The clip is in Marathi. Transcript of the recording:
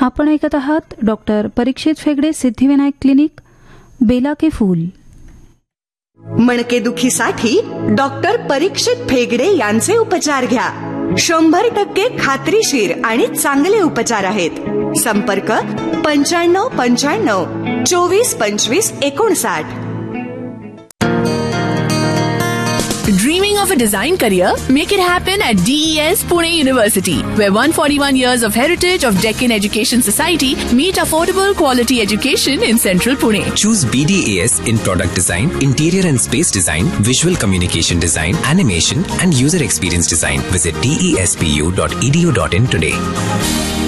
आपण ऐकत आहात डॉक्टर परीक्षित फेगडे सिद्धिविनायक क्लिनिक, बेला के फूल. मणकेदुखीसाठी डॉक्टर परीक्षित फेगडे यांचे उपचार घ्या. 100% खात्रीशीर आणि चांगले उपचार आहेत. संपर्क 95 95 24 25 59. Dreaming of a design career? Make it happen at DES Pune University, where 141 years of heritage of Deccan Education Society meet affordable quality education in central Pune. Choose BDAS in product design, interior and space design, visual communication design, animation and user experience design. Visit despu.edu.in today.